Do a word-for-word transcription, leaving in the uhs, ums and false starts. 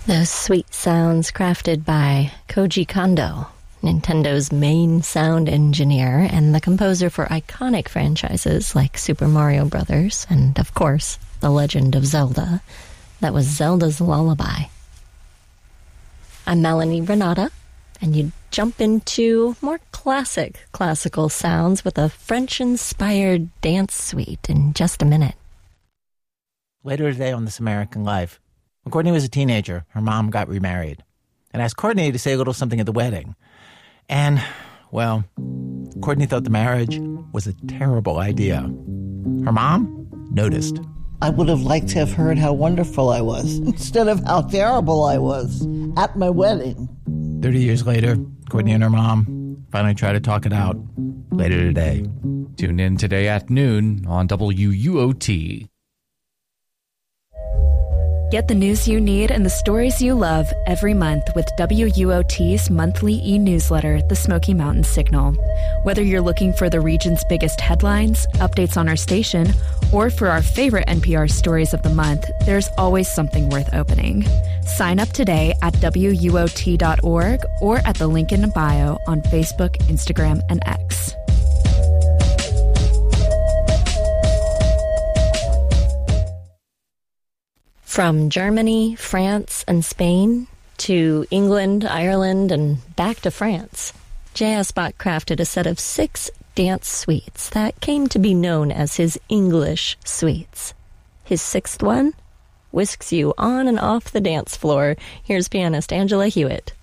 Those sweet sounds crafted by Koji Kondo, Nintendo's main sound engineer and the composer for iconic franchises like Super Mario Brothers and, of course, The Legend of Zelda. That was Zelda's Lullaby. I'm Melanie Renata, and you jump into more classic classical sounds with a French-inspired dance suite in just a minute. Later today on This American Life, when Courtney was a teenager, her mom got remarried and asked Courtney to say a little something at the wedding. And, well, Courtney thought the marriage was a terrible idea. Her mom noticed. I would have liked to have heard how wonderful I was instead of how terrible I was at my wedding. Thirty years later, Courtney and her mom finally tried to talk it out later today. Tune in today at noon on W U O T. Get the news you need and the stories you love every month with W U O T's monthly e-newsletter, The Smoky Mountain Signal. Whether you're looking for the region's biggest headlines, updates on our station, or for our favorite N P R stories of the month, there's always something worth opening. Sign up today at W U O T dot org or at the link in the bio on Facebook, Instagram, and X. From Germany, France, and Spain to England, Ireland, and back to France, J S. Bach crafted a set of six dance suites that came to be known as his English suites. His sixth one whisks you on and off the dance floor. Here's pianist Angela Hewitt.